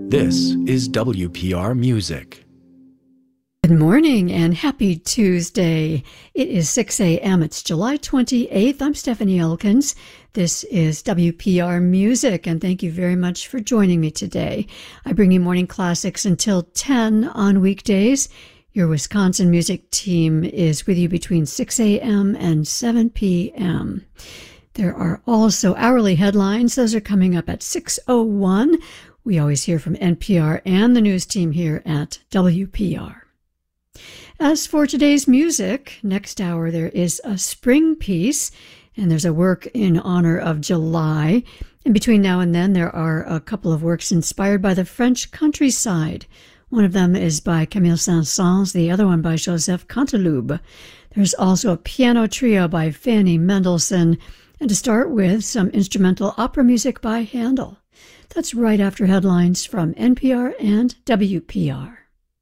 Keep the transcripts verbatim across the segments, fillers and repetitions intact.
This is W P R Music. Good morning and happy Tuesday. It is six a.m. It's July twenty-eighth. I'm Stephanie Elkins. This is W P R Music, and thank you very much for joining me today. I bring you morning classics until ten on weekdays. Your Wisconsin music team is with you between six a.m. and seven p.m. There are also hourly headlines. Those are coming up at six oh one. We always hear from N P R and the news team here at W P R. As for today's music, next hour there is a spring piece, and there's a work in honor of July. And between now and then, there are a couple of works inspired by the French countryside. One of them is by Camille Saint-Saëns, the other one by Joseph Canteloube. There's also a piano trio by Fanny Mendelssohn, and to start with, some instrumental opera music by Handel. That's right after headlines from N P R and W P R.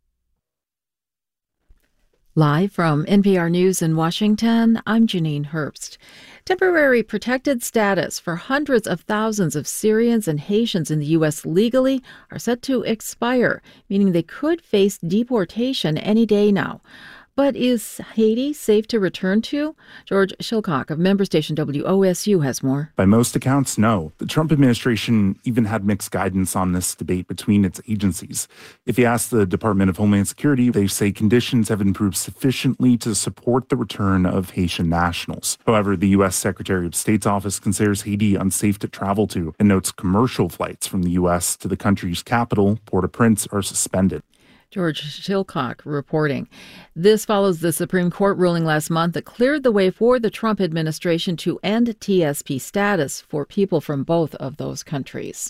Live from N P R News in Washington, I'm Janine Herbst. Temporary protected status for hundreds of thousands of Syrians and Haitians in the U S legally are set to expire, meaning they could face deportation any day now. But is Haiti safe to return to? George Shilcock of member station W O S U has more. By most accounts, no. The Trump administration even had mixed guidance on this debate between its agencies. If you ask the Department of Homeland Security, they say conditions have improved sufficiently to support the return of Haitian nationals. However, the U S Secretary of State's office considers Haiti unsafe to travel to and notes commercial flights from the U S to the country's capital, Port-au-Prince, are suspended. George Shilcock reporting. This follows the Supreme Court ruling last month that cleared the way for the Trump administration to end T S P status for people from both of those countries.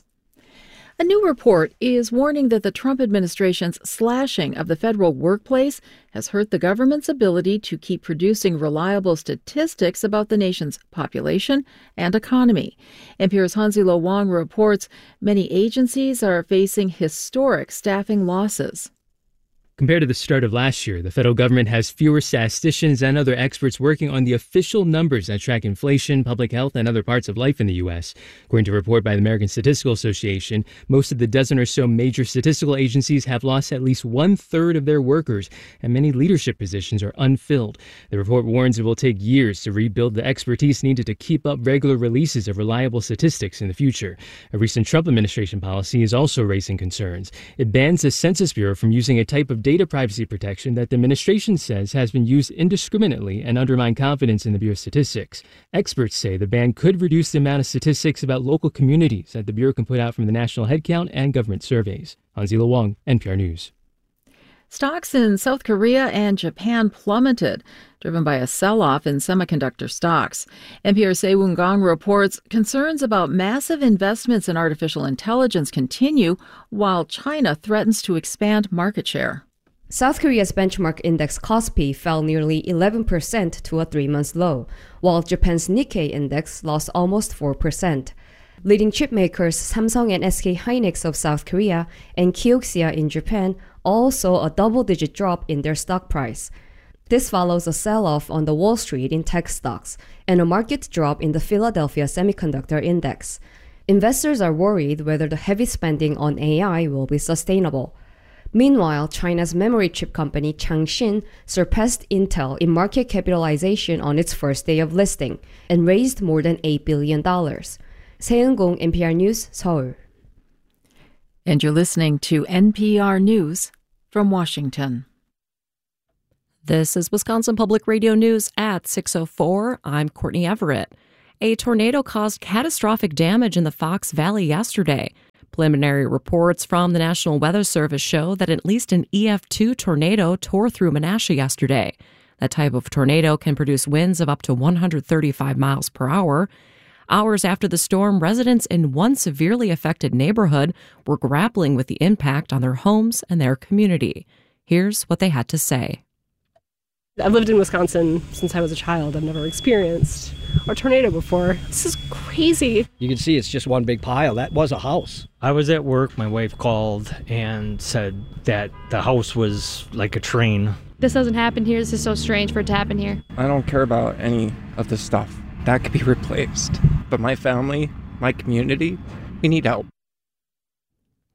A new report is warning that the Trump administration's slashing of the federal workplace has hurt the government's ability to keep producing reliable statistics about the nation's population and economy. N P R's Hanzilo Wang reports many agencies are facing historic staffing losses. Compared to the start of last year, the federal government has fewer statisticians and other experts working on the official numbers that track inflation, public health, and other parts of life in the U S. According to a report by the American Statistical Association, most of the dozen or so major statistical agencies have lost at least one-third of their workers, and many leadership positions are unfilled. The report warns it will take years to rebuild the expertise needed to keep up regular releases of reliable statistics in the future. A recent Trump administration policy is also raising concerns. It bans the Census Bureau from using a type of data privacy protection that the administration says has been used indiscriminately and undermined confidence in the Bureau's statistics. Experts say the ban could reduce the amount of statistics about local communities that the Bureau can put out from the national headcount and government surveys. Hanzilo Wang, N P R News. Stocks in South Korea and Japan plummeted, driven by a sell-off in semiconductor stocks. N P R's Sae-Woon Gong reports concerns about massive investments in artificial intelligence continue while China threatens to expand market share. South Korea's benchmark index Kospi fell nearly eleven percent to a three-month low, while Japan's Nikkei index lost almost four percent. Leading chipmakers Samsung and S K Hynix of South Korea and Kioxia in Japan all saw a double-digit drop in their stock price. This follows a sell-off on the Wall Street in tech stocks and a market drop in the Philadelphia Semiconductor Index. Investors are worried whether the heavy spending on A I will be sustainable. Meanwhile, China's memory chip company Changxin surpassed Intel in market capitalization on its first day of listing and raised more than eight billion dollars. Seung-Gong, N P R News, Seoul. And you're listening to N P R News from Washington. This is Wisconsin Public Radio News at six oh four. I'm Courtney Everett. A tornado caused catastrophic damage in the Fox Valley yesterday. Preliminary reports from the National Weather Service show that at least an E F two tornado tore through Menasha yesterday. That type of tornado can produce winds of up to one hundred thirty-five miles per hour. Hours after the storm, residents in one severely affected neighborhood were grappling with the impact on their homes and their community. Here's what they had to say. I've lived in Wisconsin since I was a child. I've never experienced a tornado before. This is crazy. You can see it's just one big pile. That was a house. I was at work. My wife called and said that the house was like a train. This doesn't happen here. This is so strange for it to happen here. I don't care about any of this stuff. That could be replaced. But my family, my community, we need help.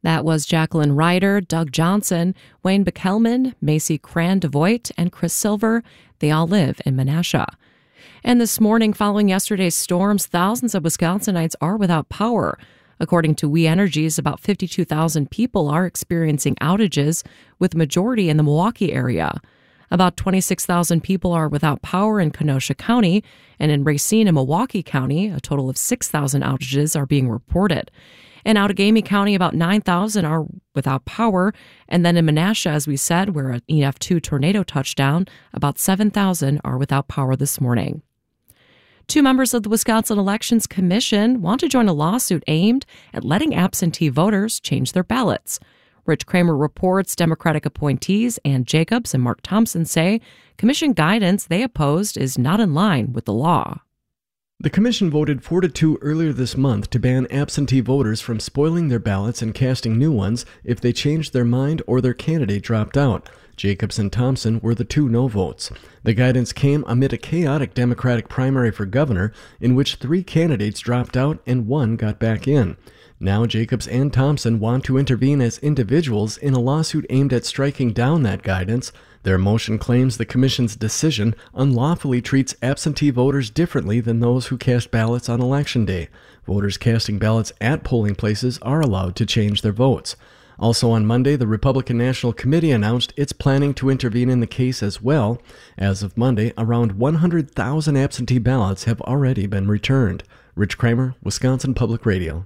That was Jacqueline Ryder, Doug Johnson, Wayne Bickelman, Macy Cran DeVoit, and Chris Silver. They all live in Menasha. And this morning, following yesterday's storms, thousands of Wisconsinites are without power. According to We Energies, about fifty-two thousand people are experiencing outages, with the majority in the Milwaukee area. About twenty-six thousand people are without power in Kenosha County, and in Racine and Milwaukee County, a total of six thousand outages are being reported. In Outagamie County, about nine thousand are without power, and then in Menasha, as we said, where an E F two tornado touched down, about seven thousand are without power this morning. Two members of the Wisconsin Elections Commission want to join a lawsuit aimed at letting absentee voters change their ballots. Rich Kramer reports Democratic appointees Ann Jacobs and Mark Thompson say commission guidance they opposed is not in line with the law. The commission voted four to two earlier this month to ban absentee voters from spoiling their ballots and casting new ones if they changed their mind or their candidate dropped out. Jacobs and Thompson were the two no votes. The guidance came amid a chaotic Democratic primary for governor in which three candidates dropped out and one got back in. Now Jacobs and Thompson want to intervene as individuals in a lawsuit aimed at striking down that guidance. Their motion claims the commission's decision unlawfully treats absentee voters differently than those who cast ballots on Election Day. Voters casting ballots at polling places are allowed to change their votes. Also on Monday, the Republican National Committee announced it's planning to intervene in the case as well. As of Monday, around one hundred thousand absentee ballots have already been returned. Rich Kramer, Wisconsin Public Radio.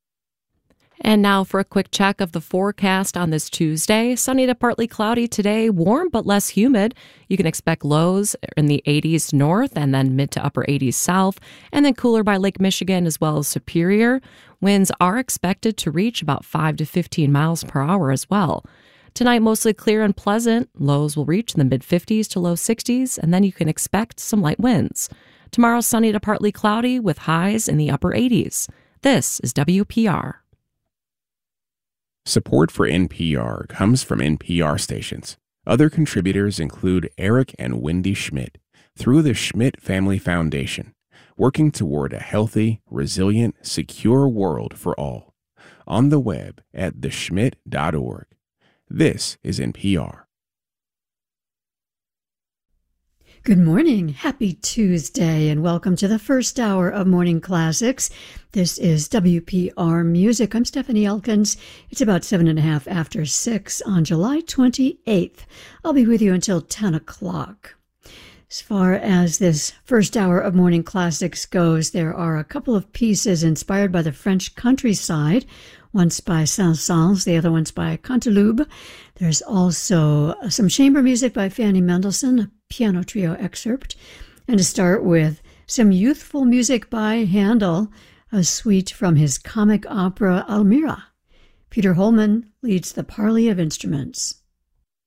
And now for a quick check of the forecast on this Tuesday. Sunny to partly cloudy today, warm but less humid. You can expect lows in the eighties north and then mid to upper eighties south, and then cooler by Lake Michigan as well as Superior. Winds are expected to reach about five to fifteen miles per hour as well. Tonight, mostly clear and pleasant. Lows will reach in the mid fifties to low sixties, and then you can expect some light winds. Tomorrow, sunny to partly cloudy with highs in the upper eighties. This is W P R. Support for N P R comes from N P R stations. Other contributors include Eric and Wendy Schmidt through the Schmidt Family Foundation, working toward a healthy, resilient, secure world for all. On the web at the schmidt dot org. This is N P R. Good morning. Happy Tuesday, and welcome to the first hour of Morning Classics. This is W P R Music. I'm Stephanie Elkins. It's about seven and a half after six on July twenty-eighth. I'll be with you until ten o'clock. As far as this first hour of Morning Classics goes, there are a couple of pieces inspired by the French countryside. One's by Saint-Saëns, the other one's by Canteloube. There's also some chamber music by Fanny Mendelssohn, a piano trio excerpt. And to start with, some youthful music by Handel, a suite from his comic opera Almira. Peter Holman leads the parley of instruments.